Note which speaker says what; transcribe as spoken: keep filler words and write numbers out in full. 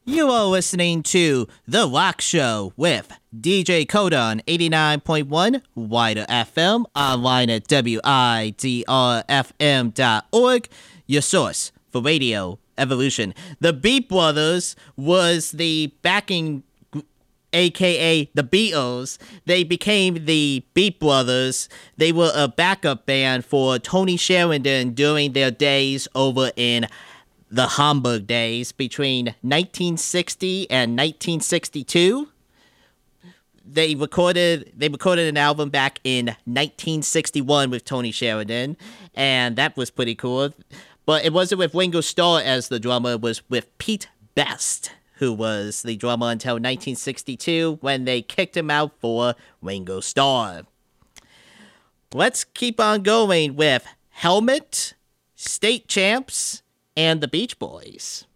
Speaker 1: You are listening to The Rock Show with D J Coda on eighty-nine point one Wider F M, online at W I D R F M dot org, your source for radio evolution. The Beat Brothers was the backing, a k a the Beatles. They became the Beat Brothers. They were a backup band for Tony Sheridan during their days over in the Hamburg days between nineteen sixty and nineteen sixty-two. They recorded they recorded an album back in nineteen sixty-one with Tony Sheridan, and that was pretty cool. But it wasn't with Ringo Starr as the drummer, it was with Pete Best, who was the drummer until nineteen sixty-two when they kicked him out for Ringo Starr. Let's keep on going with Helmet, State Champs, and the Beach Boys.